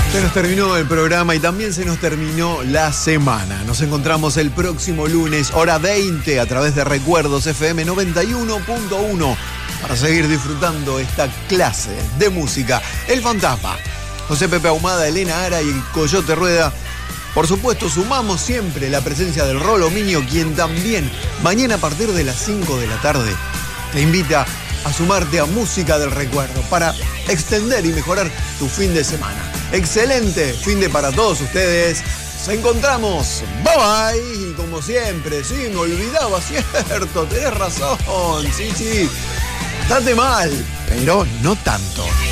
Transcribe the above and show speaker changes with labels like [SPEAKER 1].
[SPEAKER 1] Se nos terminó el programa y también se nos terminó la semana. Nos encontramos el próximo lunes, hora 20, a través de Recuerdos FM 91.1 para seguir disfrutando esta clase de música. El Fantasma, José Pepe Ahumada, Elena Ara y el Coyote Rueda. Por supuesto, sumamos siempre la presencia del Rolo Miño, quien también mañana a partir de las 5 de la tarde te invita a sumarte a Música del Recuerdo para extender y mejorar tu fin de semana. Excelente fin de para todos ustedes. Nos encontramos. Bye bye. Y como siempre, sí, me olvidaba, cierto, tenés razón. Sí. Date mal, pero no tanto.